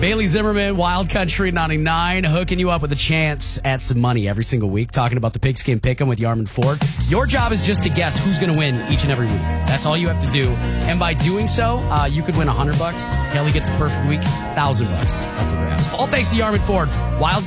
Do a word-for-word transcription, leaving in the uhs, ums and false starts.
Bailey Zimmerman, Wild Country ninety-nine, hooking you up with a chance at some money every single week, talking about the Pigskin Pick'em with Yarman Ford. Your job is just to guess who's going to win each and every week. That's all you have to do. And by doing so, uh, you could win one hundred bucks. Kelly gets a perfect week, one thousand bucks up for grabs. All thanks to Yarman Ford. Wild